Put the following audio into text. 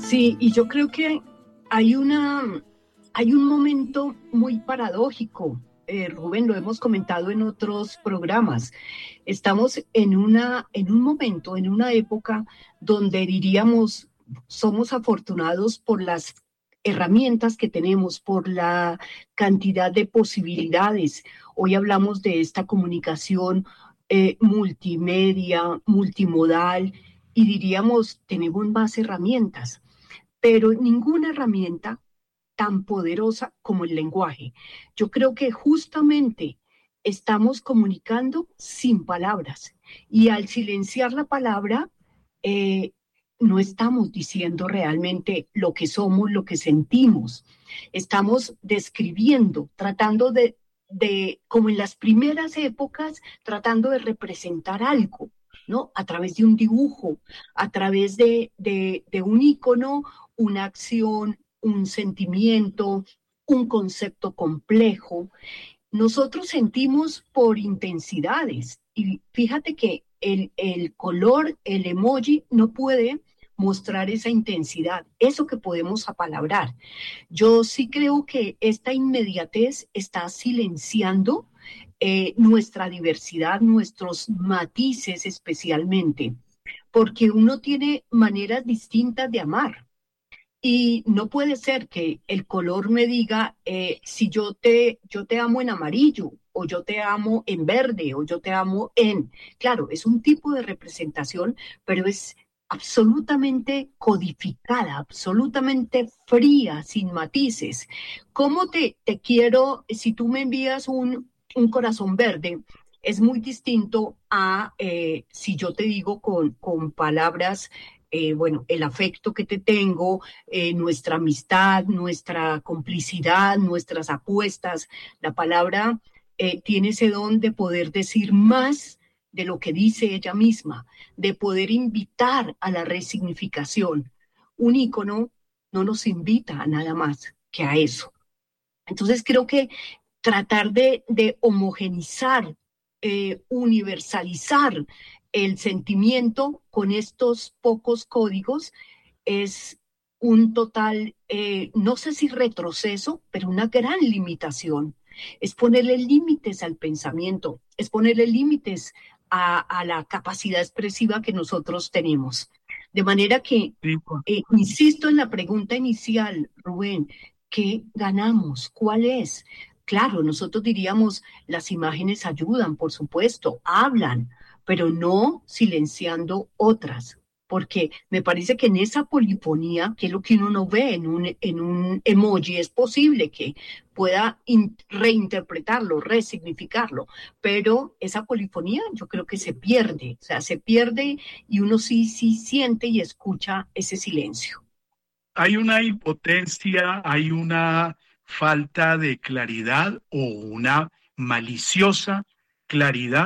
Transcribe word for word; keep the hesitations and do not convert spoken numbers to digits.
Sí, y yo creo que hay una, hay un momento muy paradójico. Eh, Rubén, lo hemos comentado en otros programas. Estamos en una, en un momento, en una época donde diríamos somos afortunados por las herramientas que tenemos, por la cantidad de posibilidades. Hoy hablamos de esta comunicación eh, multimedia, multimodal, y diríamos tenemos más herramientas, pero ninguna herramienta tan poderosa como el lenguaje. Yo creo que justamente estamos comunicando sin palabras, y al silenciar la palabra, eh, no estamos diciendo realmente lo que somos, lo que sentimos. Estamos describiendo, tratando de, de, como en las primeras épocas, tratando de representar algo, ¿no? A través de un dibujo, a través de, de, de un icono, una acción, un sentimiento, un concepto complejo. Nosotros sentimos por intensidades, y fíjate que el, el color, el emoji no puede mostrar esa intensidad, eso que podemos apalabrar. Yo sí creo que esta inmediatez está silenciando eh, nuestra diversidad, nuestros matices especialmente, porque uno tiene maneras distintas de amar. Y no puede ser que el color me diga eh, si yo te, yo te amo en amarillo, o yo te amo en verde, o yo te amo en... Claro, es un tipo de representación, pero es absolutamente codificada, absolutamente fría, sin matices. ¿Cómo te, te quiero si tú me envías un, un corazón verde? Es muy distinto a eh, si yo te digo con, con palabras, eh, bueno, el afecto que te tengo, eh, nuestra amistad, nuestra complicidad, nuestras apuestas. La palabra eh, tiene ese don de poder decir más de lo que dice ella misma, de poder invitar a la resignificación. Un ícono no nos invita a nada más que a eso. Entonces creo que tratar de, de homogenizar, eh, universalizar el sentimiento con estos pocos códigos es un total, eh, no sé si retroceso, pero una gran limitación. Es ponerle límites al pensamiento, es ponerle límites a, a la capacidad expresiva que nosotros tenemos. De manera que, Sí, con- eh, insisto en la pregunta inicial, Rubén, ¿qué ganamos? ¿Cuál es? Claro, nosotros diríamos, las imágenes ayudan, por supuesto, hablan, pero no silenciando otras, porque me parece que en esa polifonía, que es lo que uno no ve en un, en un emoji, es posible que pueda in- reinterpretarlo, resignificarlo, pero esa polifonía yo creo que se pierde, o sea, se pierde, y uno sí, sí siente y escucha ese silencio. hay una impotencia, hay una falta de claridad o una maliciosa claridad